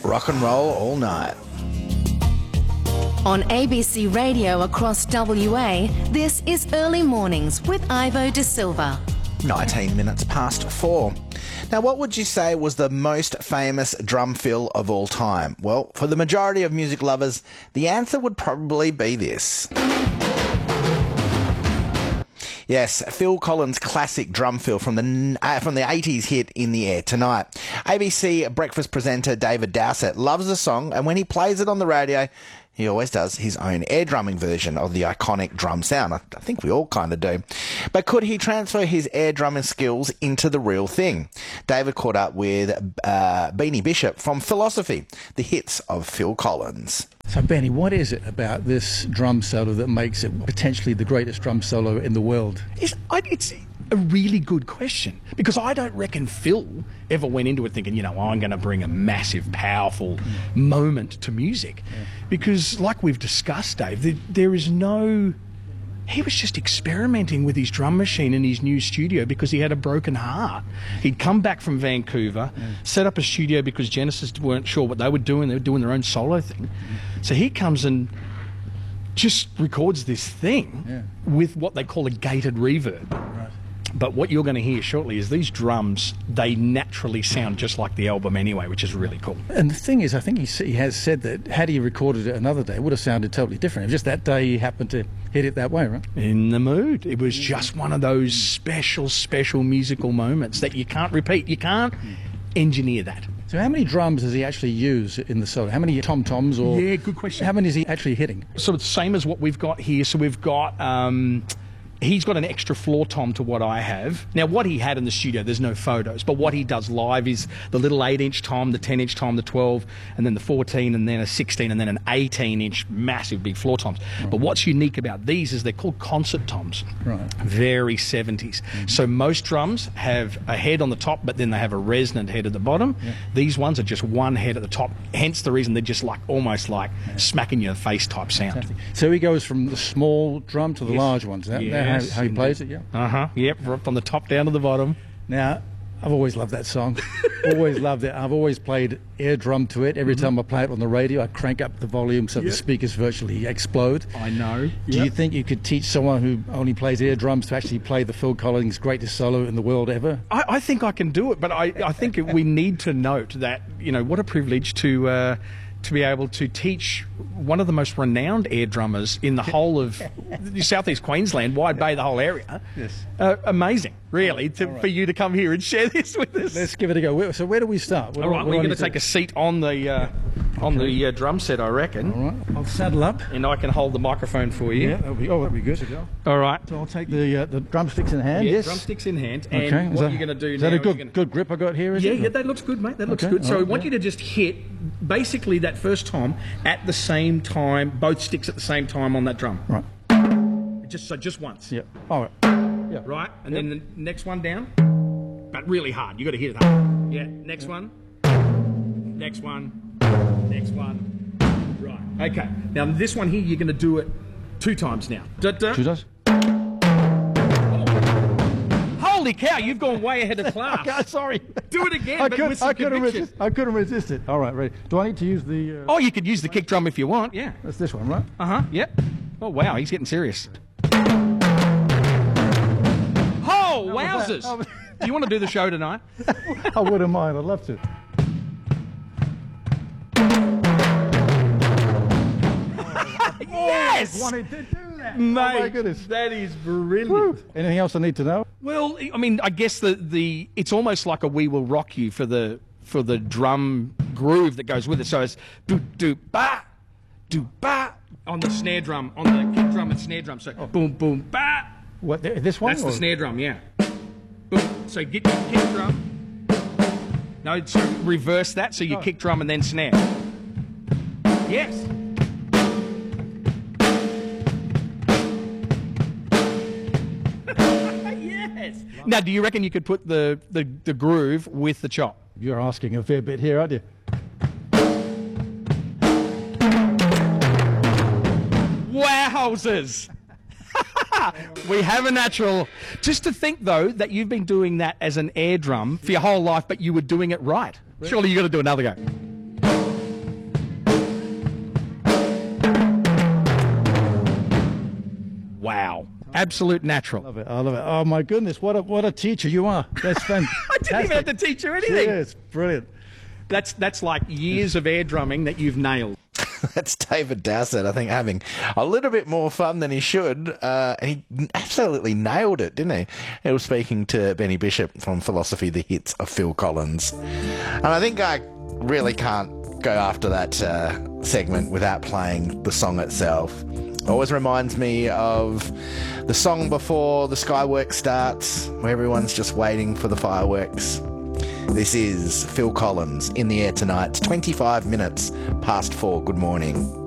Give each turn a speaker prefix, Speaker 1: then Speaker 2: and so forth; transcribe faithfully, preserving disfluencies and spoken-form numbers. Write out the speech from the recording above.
Speaker 1: Rock and roll all night.
Speaker 2: On A B C Radio across W A, this is Early Mornings with Ivo De Silva.
Speaker 1: nineteen minutes past four. Now, what would you say was the most famous drum fill of all time? Well, for the majority of music lovers, the answer would probably be this. Yes, Phil Collins' classic drum fill from the uh, from the eighties hit In the Air Tonight. A B C breakfast presenter David Dowsett loves the song, and when he plays it on the radio, he always does his own air drumming version of the iconic drum sound. I, I think we all kind of do. But could he transfer his air drumming skills into the real thing? David caught up with uh, Beanie Bishop from Philosophy, the hits of Phil Collins.
Speaker 3: So, Benny, what is it about this drum solo that makes it potentially the greatest drum solo in the world?
Speaker 4: It's, I, it's a really good question, because I don't reckon Phil ever went into it thinking, you know, I'm going to bring a massive, powerful mm. moment to music. Yeah. Because, like we've discussed, Dave, there, there is no... He was just experimenting with his drum machine in his new studio because he had a broken heart. He'd come back from Vancouver, yeah. set up a studio because Genesis weren't sure what they were doing. They were doing their own solo thing. Mm. So he comes and just records this thing yeah. with what they call a gated reverb. Right. But what you're going to hear shortly is these drums, they naturally sound just like the album anyway, which is really cool.
Speaker 3: And the thing is, I think he, he has said that had he recorded it another day, it would have sounded totally different. It was just that day he happened to hit it that way, right?
Speaker 4: In the mood. It was just one of those special, special musical moments that you can't repeat. You can't engineer that.
Speaker 3: So how many drums does he actually use in the solo? How many tom-toms? Or
Speaker 4: yeah, good question.
Speaker 3: How many is he actually hitting?
Speaker 4: So it's the same as what we've got here. So we've got... Um, He's got an extra floor tom to what I have. Now, what he had in the studio, there's no photos, but what he does live is the little eight-inch tom, the ten-inch tom, the twelve, and then the fourteen, and then a sixteen, and then an eighteen-inch massive big floor toms. Right. But what's unique about these is they're called concert toms. Right. Very seventies. Mm-hmm. So most drums have a head on the top, but then they have a resonant head at the bottom. Yeah. These ones are just one head at the top, hence the reason they're just like almost like yeah. smacking your face type sound.
Speaker 3: Fantastic. So he goes from the small drum to the yes. large ones. Is that,
Speaker 4: yes.
Speaker 3: that how, how he plays it? Yeah.
Speaker 4: Uh-huh. Yep, right from the top down to the bottom.
Speaker 3: Now, I've always loved that song. always loved it. I've always played air drum to it. Every mm-hmm. time I play it on the radio, I crank up the volume so yep. the speakers virtually explode.
Speaker 4: I know.
Speaker 3: Do
Speaker 4: yep.
Speaker 3: you think you could teach someone who only plays air drums to actually play the Phil Collins greatest solo in the world ever?
Speaker 4: I, I think I can do it, but I, I think we need to note that, you know, what a privilege to... Uh, to be able to teach one of the most renowned air drummers in the whole of southeast Queensland, Wide Bay, the whole area. Yes. Uh, amazing, really, to, right. for you to come here and share this with us.
Speaker 3: Let's give it a go. So where do we start? What
Speaker 4: all right,
Speaker 3: do,
Speaker 4: well, you're going to take a seat on the uh, on okay. the uh, drum set, I reckon.
Speaker 3: All right, I'll saddle up.
Speaker 4: And I can hold the microphone for you.
Speaker 3: Yeah, that'll be, oh, that'll be good.
Speaker 4: All right.
Speaker 3: So I'll take the uh, the drumsticks in hand.
Speaker 4: Yeah,
Speaker 3: yes.
Speaker 4: drumsticks in hand. And
Speaker 3: okay.
Speaker 4: what that, you're going to do
Speaker 3: is
Speaker 4: now...
Speaker 3: Is that a good,
Speaker 4: gonna...
Speaker 3: good grip I got here, is
Speaker 4: yeah,
Speaker 3: it?
Speaker 4: Yeah, that looks good, mate. That looks
Speaker 3: okay.
Speaker 4: good. So
Speaker 3: right,
Speaker 4: I want
Speaker 3: yeah.
Speaker 4: you to just hit, basically, that first tom at the same time, both sticks at the same time on that drum.
Speaker 3: Right.
Speaker 4: Just so just once.
Speaker 3: Yeah. All right.
Speaker 4: Yeah. Right, and yep. then the next one down, but really hard. You got to hit it hard. Yeah. Next yep. one. Next one. Next one. Right. Okay. Now this one here, you're going to do it two times now. Da, da.
Speaker 3: Two times.
Speaker 4: Holy cow! You've gone way ahead of class.
Speaker 3: Okay, sorry.
Speaker 4: Do it again.
Speaker 3: I,
Speaker 4: but
Speaker 3: could,
Speaker 4: with some
Speaker 3: I, couldn't resist, I couldn't resist it. All right, ready. Do I need to use the... Uh,
Speaker 4: oh, you could use the kick drum if you want. Yeah.
Speaker 3: That's this one, right?
Speaker 4: Uh huh. Yep. Oh wow, he's getting serious. Oh, wowzers! Do you want to do the show tonight?
Speaker 3: I wouldn't mind. I'd love to.
Speaker 4: Yes!
Speaker 3: I wanted to do that.
Speaker 4: Mate,
Speaker 3: oh my goodness.
Speaker 4: That is brilliant.
Speaker 3: Woo. Anything else I need to know?
Speaker 4: Well, I mean, I guess the, the it's almost like a We Will Rock You for the for the drum groove that goes with it. So it's do do ba do ba on the snare drum, on the kick drum and snare drum. So oh. boom boom ba.
Speaker 3: What, this one?
Speaker 4: That's
Speaker 3: or?
Speaker 4: the snare drum, yeah. Boom. So get your kick drum. No, so reverse that. So you oh. kick drum and then snare. Yes. Yes. Now, do you reckon you could put the, the, the groove with the chop?
Speaker 3: You're asking a fair bit here, aren't you?
Speaker 4: Wowzers! We have a natural. Just to think, though, that you've been doing that as an air drum for your whole life, but you were doing it right. Surely you've got to do another go. Absolute natural.
Speaker 3: Love it. I love it. Oh my goodness, what a what a teacher you are. That's fantastic.
Speaker 4: I didn't even have to teach you anything.
Speaker 3: Yeah, it's brilliant.
Speaker 4: That's that's like years of air drumming that you've nailed.
Speaker 1: That's David Dowsett, I think, having a little bit more fun than he should. Uh, he absolutely nailed it, didn't he? He was speaking to Benny Bishop from Philosophy, the Hits of Phil Collins. And I think I really can't go after that uh, segment without playing the song itself. It always reminds me of the song before the Skyworks starts, where everyone's just waiting for the fireworks. This is Phil Collins, In the Air Tonight. It's twenty-five minutes past four. Good morning.